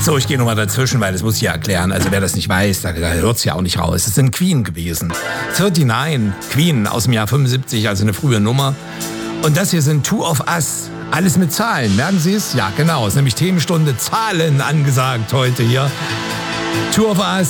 So, ich gehe nochmal dazwischen, weil das muss ich ja erklären. Also wer das nicht weiß, da hört es ja auch nicht raus. Es sind Queen gewesen. 39, Queen aus dem Jahr 75, also eine frühe Nummer. Und das hier sind Two of Us. Alles mit Zahlen, merken Sie es? Ja, genau. Es ist nämlich Themenstunde Zahlen angesagt heute hier. Two of Us.